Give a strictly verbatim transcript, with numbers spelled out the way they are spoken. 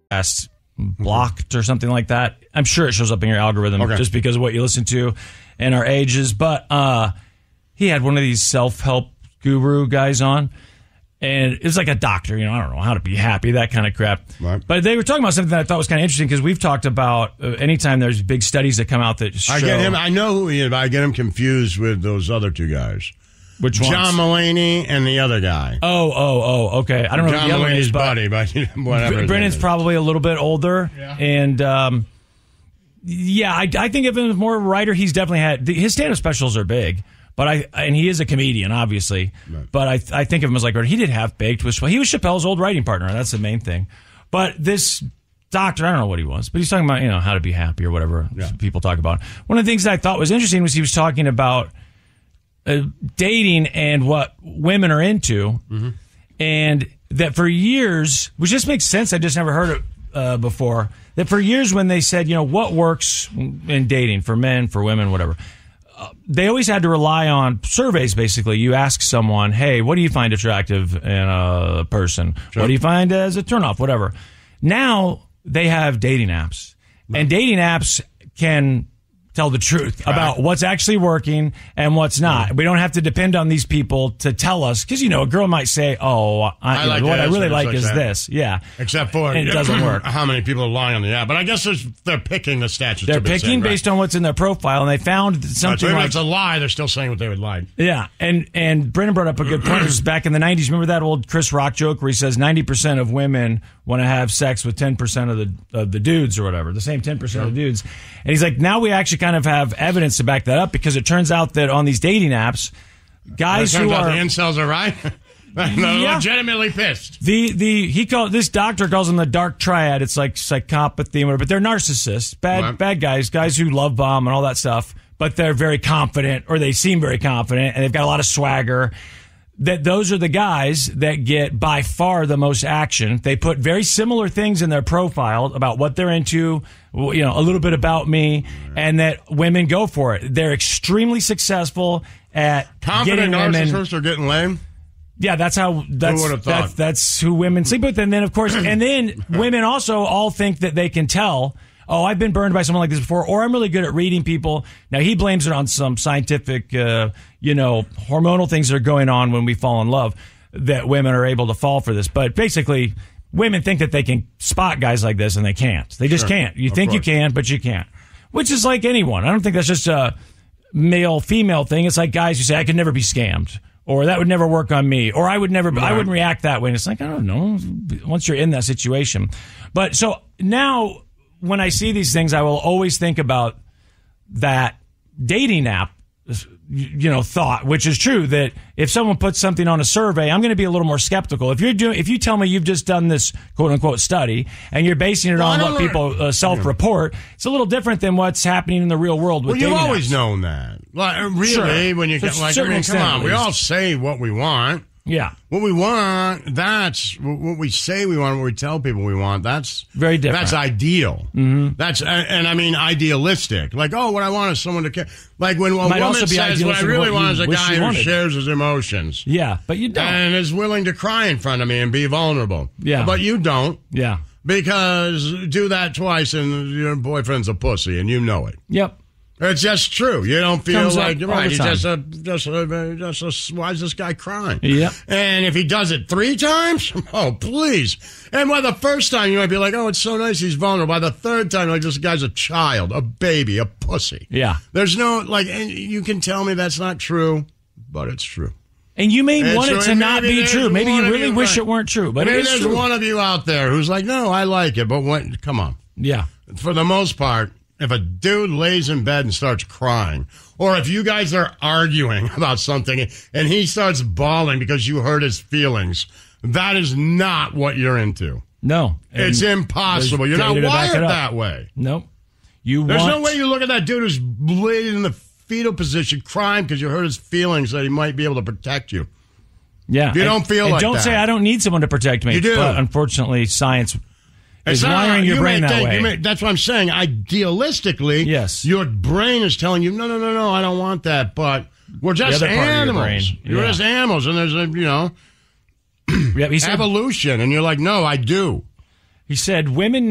podcast blocked or something like that. I'm sure it shows up in your algorithm okay. just because of what you listen to and our ages. But uh, he had one of these self-help guru guys on. And it's like a doctor, you know, I don't know how to be happy, that kind of crap. Right. But they were talking about something that I thought was kind of interesting because we've talked about uh, anytime there's big studies that come out that show. I get him. I know who he is, but I get him confused with those other two guys. Which ones? John Mulaney and the other guy. Oh, oh, oh, okay. I don't know John who the other Mulaney's is, but buddy, but whatever. Brennan's probably a little bit older. Yeah. And, um, yeah, I, I think of him as more of a writer. He's definitely had, his stand-up specials are big. But I and he is a comedian, obviously. Right. But I I think of him as like he did Half Baked with he was Chappelle's old writing partner. That's the main thing. But this doctor, I don't know what he was, but he's talking about you know how to be happy or whatever yeah. people talk about. One of the things that I thought was interesting was he was talking about uh, dating and what women are into, mm-hmm. and that for years, which just makes sense. I just never heard it uh, before. That for years when they said you know what works in dating for men, for women, whatever. They always had to rely on surveys, basically. You ask someone, hey, what do you find attractive in a person? Sure. What do you find as a turnoff? Whatever. Now they have dating apps. And dating apps can tell the truth right. about what's actually working and what's not. Mm-hmm. We don't have to depend on these people to tell us. Because, you know, a girl might say, oh, I, I like know, what I really like, like is that. this. Yeah. Except for and it doesn't work. How many people are lying on the app. But I guess they're picking the stats. They're picking saying, based right. on what's in their profile. And they found something right, so like... it's a lie. They're still saying what they would like. Yeah. And, and Brennan brought up a good point. It was back in the nineties. Remember that old Chris Rock joke where he says ninety percent of women want to have sex with ten percent of the of the dudes or whatever. The same ten percent yeah. of the dudes. And he's like, now we actually kind of have evidence to back that up because it turns out that on these dating apps, guys well, it turns who out are... the incels are right. They're yeah. legitimately pissed. The the he called this doctor calls them the dark triad. It's like psychopathy, whatever, but they're narcissists, bad right. bad guys, guys who love bomb and all that stuff. But they're very confident, or they seem very confident, and they've got a lot of swagger. That those are the guys that get by far the most action. They put very similar things in their profile about what they're into, you know, a little bit about me, and that women go for it. They're extremely successful at confident getting women. Narcissists are getting lame. Yeah, that's how. That's who that's that's who women sleep with, and then of course, and then women also all think that they can tell. Oh, I've been burned by someone like this before, or I'm really good at reading people. Now, he blames it on some scientific, uh, you know, hormonal things that are going on when we fall in love, that women are able to fall for this. But basically, women think that they can spot guys like this, and they can't. They just sure. can't. You of think course. you can, but you can't. Which is like anyone. I don't think that's just a male-female thing. It's like guys who say, I could never be scammed. Or that would never work on me. Or I would never, right. I wouldn't react that way. And it's like, I don't know, once you're in that situation. But so now... when I see these things, I will always think about that dating app, you know, thought, which is true, that if someone puts something on a survey, I'm going to be a little more skeptical. If you're doing, if you tell me you've just done this quote unquote study and you're basing it well, on what people uh, self-report, it's a little different than what's happening in the real world with well, dating you've always apps. known that. Like, really, sure. when you to get like, I mean, come on, we all say what we want. Yeah. What we want, that's what we say we want, what we tell people we want, that's very different. That's ideal. Mm-hmm. That's, and, and I mean idealistic. Like, oh, what I want is someone to care. Like when a woman says, what I really want is a guy who shares his emotions. Yeah, but you don't. And is willing to cry in front of me and be vulnerable. Yeah. But you don't. Yeah. Because do that twice and your boyfriend's a pussy and you know it. Yep. It's just true. You don't feel Comes like you're right. He's time. just a, just a, just a, why is this guy crying? Yep. And if he does it three times, oh, please. And by the first time, you might be like, oh, it's so nice he's vulnerable. By the third time, like, this guy's a child, a baby, a pussy. Yeah. There's no, like, and you can tell me that's not true, but it's true. And you may and want so, it to not be true. Maybe you really you, wish right. it weren't true, but maybe it is there's true. one of you out there who's like, no, I like it, but when, come on. Yeah. For the most part, if a dude lays in bed and starts crying, or if you guys are arguing about something and he starts bawling because you hurt his feelings, that is not what you're into. No. It's impossible. You're not wired that way. Nope. You There's want... no way you look at that dude who's laid in the fetal position crying because you hurt his feelings that he might be able to protect you. Yeah. You don't feel and like don't that. say, I don't need someone to protect me. You do. But unfortunately, science... It's is not, wiring your you brain may that think, way. You may, that's what I'm saying. Idealistically, yes. your brain is telling you, no, no, no, no, I don't want that. But we're just animals. Yeah. You're just animals, and there's a, you know, yeah, he said, evolution. And you're like, no, I do. He said women